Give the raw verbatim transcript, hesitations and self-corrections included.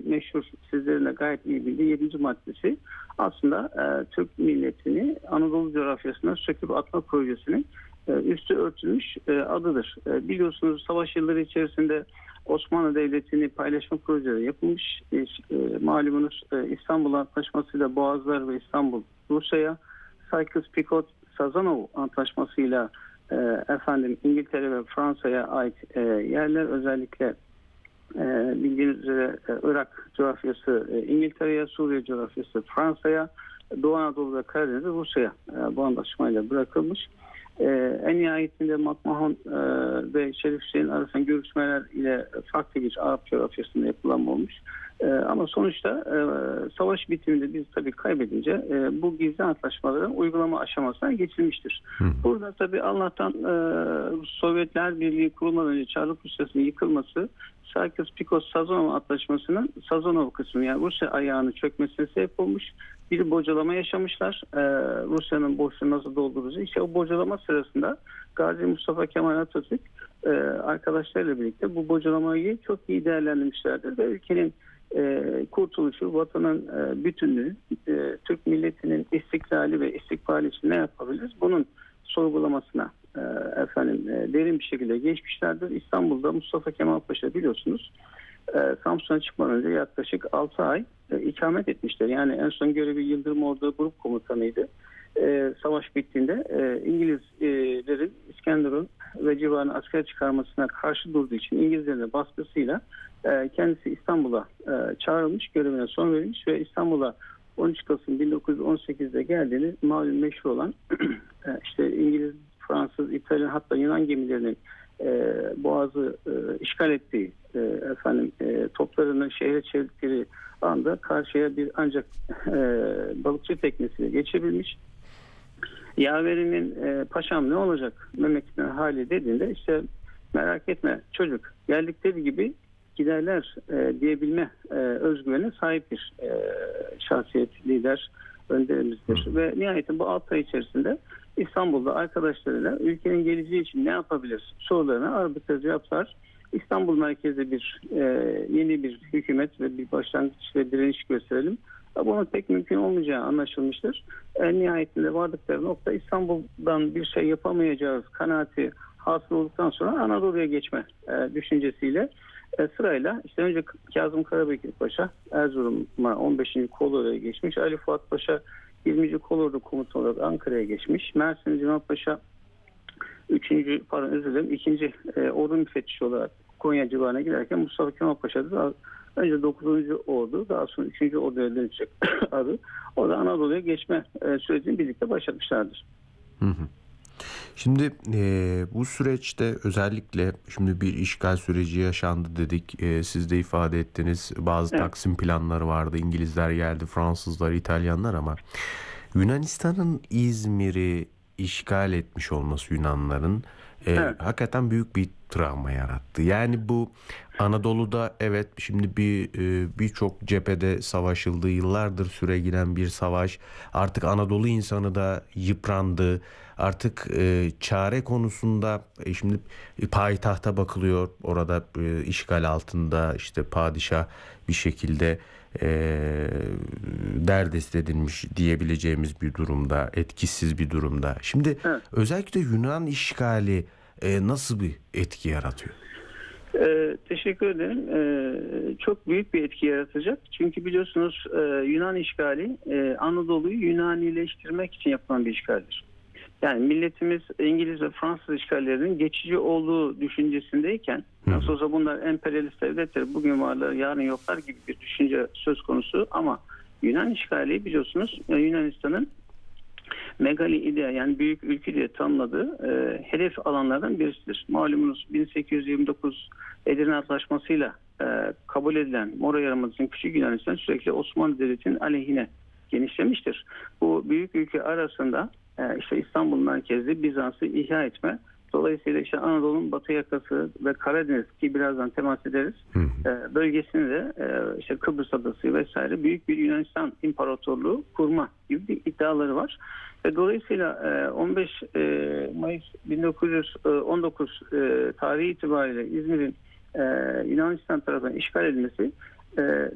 Rusya'nın meşhur, sizlerin de gayet iyi bildiği yedinci maddesi aslında e, Türk milletini Anadolu coğrafyasına söküp atma projesinin e, üstü örtülmüş e, adıdır. E, biliyorsunuz savaş yılları içerisinde Osmanlı Devleti'ni paylaşma projeleri yapılmış. E, e, malumunuz e, İstanbul Antlaşması'yla Boğazlar ve İstanbul Rusya'ya, Sykes-Picot Sazanov Antlaşması'yla e, efendim İngiltere ve Fransa'ya ait e, yerler, özellikle e, bildiğiniz üzere e, Irak coğrafyası e, İngiltere'ye, Suriye coğrafyası Fransa'ya, Doğu Anadolu ve Karadeniz Rusya'ya e, bu anlaşmayla bırakılmış. Ee, en nihayetinde McMahon e, ve Şerif Hüseyin arasında görüşmeler ile farklı bir Arap coğrafyasında yapılan olmuş. E, ama sonuçta e, savaş bitiminde biz tabii kaybedince e, bu gizli antlaşmaların uygulama aşamasına geçilmiştir. Hı. Burada tabii Allah'tan e, Sovyetler Birliği kurulmadan önce Çarlık Rusyası'nın yıkılması, Sykes-Picot-Sazonov Antlaşması'nın Sazonov kısmı, yani Rusya ayağını çökmesine sebep olmuş. Bir bocalama yaşamışlar. Ee, Rusya'nın boşluğu nasıl dolduracak? İşte o bocalama sırasında Gazi Mustafa Kemal Atatürk e, arkadaşlarıyla birlikte bu bocalamayı çok iyi değerlendirmişlerdir ve ülkenin e, kurtuluşu, vatanın e, bütünlüğü, e, Türk milletinin istiklali ve istikbali için ne yapabiliriz? Bunun sorgulamasına e, efendim e, derin bir şekilde geçmişlerdir. İstanbul'da Mustafa Kemal Paşa biliyorsunuz e, Samsun'a çıkmadan önce yaklaşık altı ay e, ikamet etmişler. Yani en son görevi Yıldırım Ordu Grup Komutanıydı. E, savaş bittiğinde e, İngilizlerin İskenderun ve civarına asker çıkarmasına karşı durduğu için İngilizlerin baskısıyla e, kendisi İstanbul'a e, çağrılmış, görevine son verilmiş ve İstanbul'a on üç Kasım bin dokuz yüz on sekizde geldiğini malum meşhur olan e, işte İngiliz, Fransız, İtalyan, hatta Yunan gemilerinin e, Boğaz'ı e, işgal ettiği e, efendim e, toplarını şehre çevirdikleri anda karşıya bir ancak e, balıkçı teknesiyle geçebilmiş. Yaverinin e, paşam ne olacak memleketin hali dediğinde işte merak etme çocuk geldikleri gibi giderler e, diyebilme e, özgüvene sahip bir e, şahsiyet, lider, önderimizdir. Ve nihayetinde bu altı ay içerisinde İstanbul'da arkadaşlarıyla ülkenin geleceği için ne yapabilir sorularına aradıkları cevaplar. İstanbul merkezli bir e, yeni bir hükümet ve bir başlangıç ve direniş gösterelim. Bunun pek mümkün olmayacağı anlaşılmıştır. En nihayetinde vardıkları nokta İstanbul'dan bir şey yapamayacağız kanaati hasıl olduktan sonra Anadolu'ya geçme e, düşüncesiyle e, sırayla işte önce Kazım Karabekir Paşa Erzurum'a on beşinci Kolordu'ya geçmiş. Ali Fuat Paşa yirminci Kolordu Komutanı olarak Ankara'ya geçmiş. Mersin Cemal Paşa üçüncü pardon özür dilerim ikinci e, ordu müfettişi olarak Konya civarına giderken Mustafa Kemal Paşa da önce dokuzuncu ordu, daha sonra üçüncü orduya dönecek adı. O da Anadolu'ya geçme e, sürecini birlikte başlatmışlardır. Hı hı. Şimdi e, bu süreçte özellikle şimdi bir işgal süreci yaşandı dedik. E, siz de ifade ettiniz. Bazı evet. Taksim planları vardı. İngilizler geldi, Fransızlar, İtalyanlar ama Yunanistan'ın İzmir'i işgal etmiş olması Yunanların e, evet. hakikaten büyük bir travma yarattı. Yani bu Anadolu'da evet şimdi bir e, birçok cephede savaşıldı. Yıllardır süre giden bir savaş. Artık Anadolu insanı da yıprandı. Artık e, çare konusunda e, şimdi e, payitahta bakılıyor. Orada e, işgal altında işte padişah bir şekilde e, derdest edilmiş diyebileceğimiz bir durumda, etkisiz bir durumda. Şimdi evet. özellikle Yunan işgali e, nasıl bir etki yaratıyor? Ee, teşekkür ederim. Ee, çok büyük bir etki yaratacak. Çünkü biliyorsunuz e, Yunan işgali e, Anadolu'yu Yunanileştirmek için yapılan bir işgaldir. Yani milletimiz İngiliz ve Fransız işgallerinin geçici olduğu düşüncesindeyken nasıl olsa bunlar emperyalist devletler, bugün varlar yarın yoklar gibi bir düşünce söz konusu ama Yunan işgali biliyorsunuz Yunanistan'ın megali idea yani büyük ülke diye tanımladığı e, hedef alanlardan birisidir. Malumunuz bin sekiz yüz yirmi dokuz Edirne Antlaşması'yla e, kabul edilen Mora Yarımadası'nın Küçük Yunanistan sürekli Osmanlı Devleti'nin aleyhine genişlemiştir. Bu büyük ülke arasında e, işte İstanbul merkezli Bizans'ı ihya etme, dolayısıyla işte Anadolu'nun batı yakası ve Karadeniz ki birazdan temas ederiz e, bölgesini de e, işte Kıbrıs Adası vesaire büyük bir Yunanistan İmparatorluğu kurma gibi bir iddiaları var. Ve dolayısıyla e, on beş Mayıs bin dokuz yüz on dokuz e, tarihi itibariyle İzmir'in e, Yunanistan tarafından işgal edilmesi e,